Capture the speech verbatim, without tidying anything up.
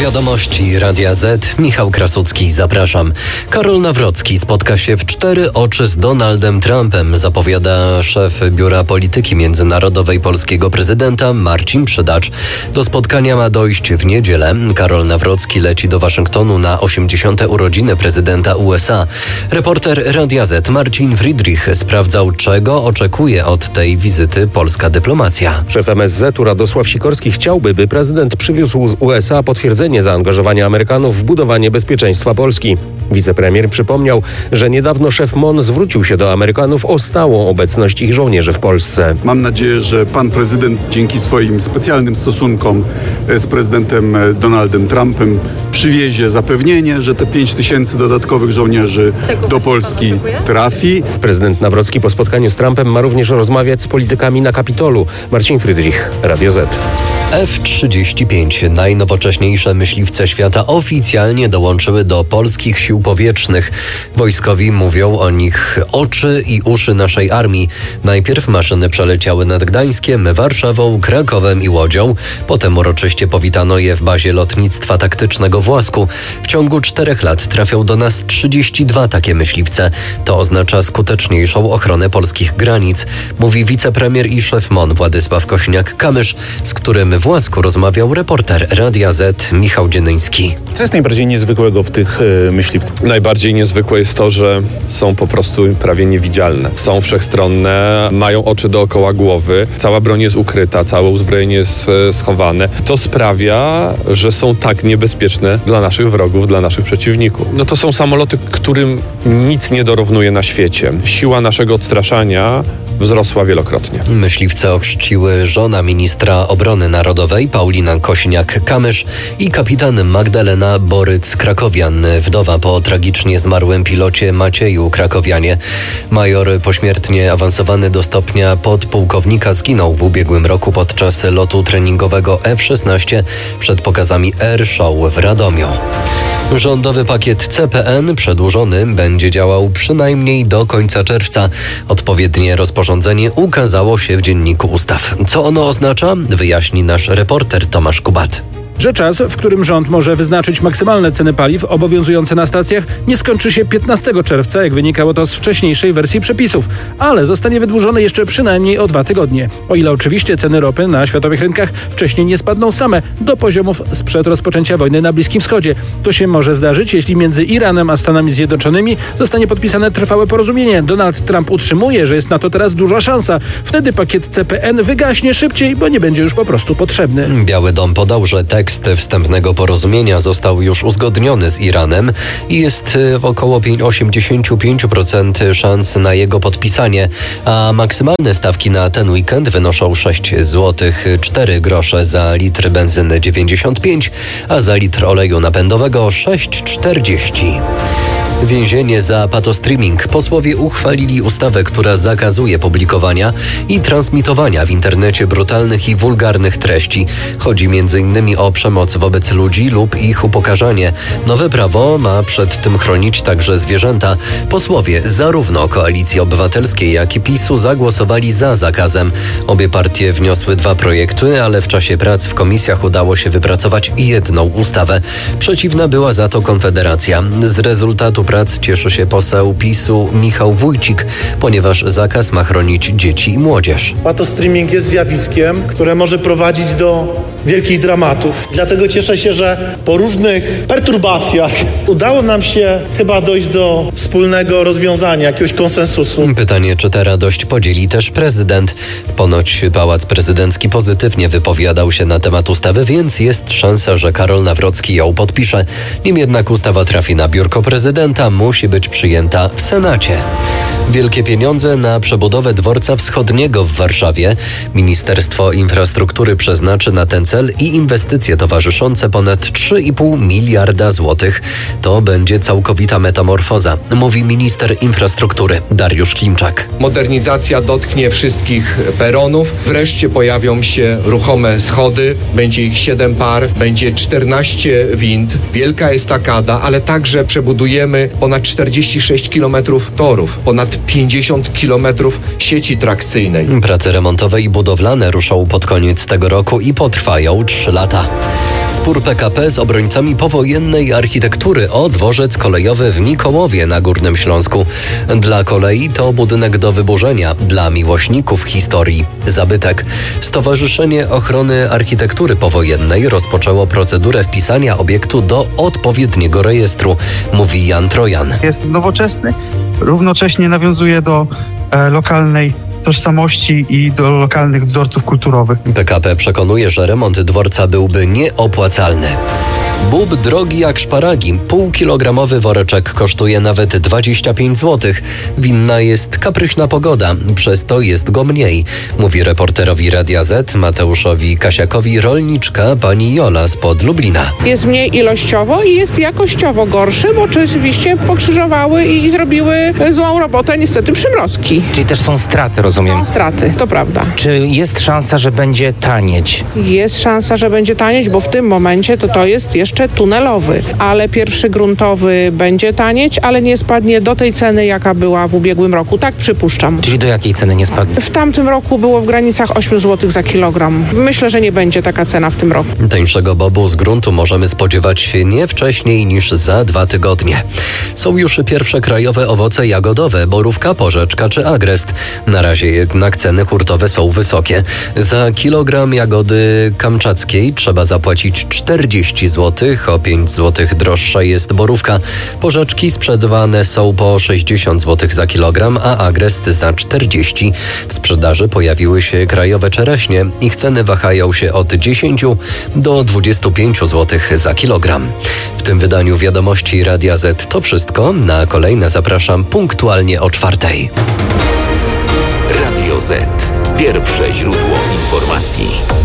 Wiadomości Radia Z. Michał Krasucki, zapraszam. Karol Nawrocki spotka się w cztery oczy z Donaldem Trumpem, zapowiada szef Biura Polityki Międzynarodowej polskiego prezydenta Marcin Przydacz. Do spotkania ma dojść w niedzielę. Karol Nawrocki leci do Waszyngtonu na osiemdziesiąte urodziny prezydenta U S A. Reporter Radia Z Marcin Friedrich sprawdzał, czego oczekuje od tej wizyty polska dyplomacja. Szef M S Z-u Radosław Sikorski chciałby, by prezydent przywiózł z U S A potwierdzenie zaangażowania Amerykanów w budowanie bezpieczeństwa Polski. Wicepremier przypomniał, że niedawno szef M O N zwrócił się do Amerykanów o stałą obecność ich żołnierzy w Polsce. Mam nadzieję, że pan prezydent dzięki swoim specjalnym stosunkom z prezydentem Donaldem Trumpem przywiezie zapewnienie, że te pięć tysięcy dodatkowych żołnierzy do Polski trafi. Prezydent Nawrocki po spotkaniu z Trumpem ma również rozmawiać z politykami na Kapitolu. Marcin Friedrich, Radio Z. F trzydzieści pięć. Najnowocześniejsze myśliwce świata oficjalnie dołączyły do polskich sił powietrznych. Wojskowi mówią o nich oczy i uszy naszej armii. Najpierw maszyny przeleciały nad Gdańskiem, Warszawą, Krakowem i Łodzią. Potem uroczyście powitano je w bazie lotnictwa taktycznego w Łasku. W ciągu czterech lat trafią do nas trzydzieści dwa takie myśliwce. To oznacza skuteczniejszą ochronę polskich granic, mówi wicepremier i szef M O N Władysław Kosiniak-Kamysz, z którym w Łasku rozmawiał reporter Radia Z Michał Dziennyński. Co jest najbardziej niezwykłego w tych y, myśliwcach? Najbardziej niezwykłe jest to, że są po prostu prawie niewidzialne. Są wszechstronne, mają oczy dookoła głowy, cała broń jest ukryta, całe uzbrojenie jest y, schowane. To sprawia, że są tak niebezpieczne dla naszych wrogów, dla naszych przeciwników. No to są samoloty, którym nic nie dorównuje na świecie. Siła naszego odstraszania wzrosła wielokrotnie. Myśliwce ochrzciły żona ministra obrony narodowej Paulina Kosiniak-Kamysz i kapitan Magdalena Boryc-Krakowian, wdowa po tragicznie zmarłym pilocie Macieju Krakowianie. Major pośmiertnie awansowany do stopnia podpułkownika zginął w ubiegłym roku podczas lotu treningowego F szesnaście przed pokazami Air Show w Radomiu. Rządowy pakiet C P N przedłużony będzie działał przynajmniej do końca czerwca. Odpowiednie rozporządzenie ukazało się w Dzienniku Ustaw. Co ono oznacza? Wyjaśni nasz reporter Tomasz Kubat. Że czas, w którym rząd może wyznaczyć maksymalne ceny paliw obowiązujące na stacjach, nie skończy się piętnastego czerwca, jak wynikało to z wcześniejszej wersji przepisów, ale zostanie wydłużony jeszcze przynajmniej o dwa tygodnie. O ile oczywiście ceny ropy na światowych rynkach wcześniej nie spadną same do poziomów sprzed rozpoczęcia wojny na Bliskim Wschodzie. To się może zdarzyć, jeśli między Iranem a Stanami Zjednoczonymi zostanie podpisane trwałe porozumienie. Donald Trump utrzymuje, że jest na to teraz duża szansa. Wtedy pakiet C P N wygaśnie szybciej, bo nie będzie już po prostu potrzebny. Biały Dom podał, że tekst wstępnego porozumienia został już uzgodniony z Iranem i jest w około osiemdziesiąt pięć procent szans na jego podpisanie, a maksymalne stawki na ten weekend wynoszą sześć złotych cztery grosze za litr benzyny dziewięćdziesiąt pięć, a za litr oleju napędowego sześć czterdzieści. Więzienie za patostreaming. Posłowie uchwalili ustawę, która zakazuje publikowania i transmitowania w internecie brutalnych i wulgarnych treści. Chodzi między innymi o przemoc wobec ludzi lub ich upokarzanie. Nowe prawo ma przed tym chronić także zwierzęta. Posłowie zarówno Koalicji Obywatelskiej, jak i PiSu zagłosowali za zakazem. Obie partie wniosły dwa projekty, ale w czasie prac w komisjach udało się wypracować jedną ustawę. Przeciwna była za to Konfederacja. Z rezultatu prac cieszy się poseł PiSu Michał Wójcik, ponieważ zakaz ma chronić dzieci i młodzież. Patostreaming jest zjawiskiem, które może prowadzić do wielkich dramatów. Dlatego cieszę się, że po różnych perturbacjach udało nam się chyba dojść do wspólnego rozwiązania, jakiegoś konsensusu. Pytanie, czy tę radość podzieli też prezydent. Ponoć Pałac Prezydencki pozytywnie wypowiadał się na temat ustawy, więc jest szansa, że Karol Nawrocki ją podpisze. Nim jednak ustawa trafi na biurko prezydenta, musi być przyjęta w Senacie. Wielkie pieniądze na przebudowę dworca wschodniego w Warszawie. Ministerstwo Infrastruktury przeznaczy na ten cel i inwestycje towarzyszące ponad trzy i pół miliarda złotych. To będzie całkowita metamorfoza, mówi minister infrastruktury Dariusz Klimczak. Modernizacja dotknie wszystkich peronów. Wreszcie pojawią się ruchome schody. Będzie ich siedem par, będzie czternaście wind. Wielka estakada, ale także przebudujemy ponad czterdzieści sześć kilometrów torów, ponad pięćdziesiąt kilometrów sieci trakcyjnej. Prace remontowe i budowlane ruszą pod koniec tego roku i potrwają trzy lata. Spór P K P z obrońcami powojennej architektury o dworzec kolejowy w Mikołowie na Górnym Śląsku. Dla kolei to budynek do wyburzenia, dla miłośników historii zabytek. Stowarzyszenie Ochrony Architektury Powojennej rozpoczęło procedurę wpisania obiektu do odpowiedniego rejestru, mówi Jan Trojan. Jest nowoczesny, równocześnie nawiązuje do e, lokalnej tożsamości i do lokalnych wzorców kulturowych. P K P przekonuje, że remont dworca byłby nieopłacalny. Bób drogi jak szparagi. Półkilogramowy woreczek kosztuje nawet dwadzieścia pięć złotych. Winna jest kapryśna pogoda, przez to jest go mniej, mówi reporterowi Radia Z Mateuszowi Kasiakowi rolniczka pani Jola spod Lublina. Jest mniej ilościowo i jest jakościowo gorszy, bo oczywiście pokrzyżowały i zrobiły złą robotę niestety przymrozki. Czyli też są straty, rozumiem? Są straty, to prawda. Czy jest szansa, że będzie tanieć? Jest szansa, że będzie tanieć, bo w tym momencie to to jest jeszcze tunelowy, ale pierwszy gruntowy będzie tanieć, ale nie spadnie do tej ceny, jaka była w ubiegłym roku. Tak przypuszczam. Czyli do jakiej ceny nie spadnie? W tamtym roku było w granicach osiem złotych za kilogram. Myślę, że nie będzie taka cena w tym roku. Tańszego bobu z gruntu możemy spodziewać się nie wcześniej niż za dwa tygodnie. Są już pierwsze krajowe owoce jagodowe, borówka, porzeczka czy agrest. Na razie jednak ceny hurtowe są wysokie. Za kilogram jagody kamczackiej trzeba zapłacić czterdzieści złotych. O pięć złotych droższa jest borówka. Porzeczki sprzedawane są po sześćdziesiąt złotych za kilogram, a agrest za czterdzieści. W sprzedaży pojawiły się krajowe czereśnie. Ich ceny wahają się od dziesięciu do dwudziestu pięciu złotych za kilogram. W tym wydaniu Wiadomości Radia Z to wszystko. Na kolejne zapraszam punktualnie o czwartej. Radio Z. Pierwsze źródło informacji.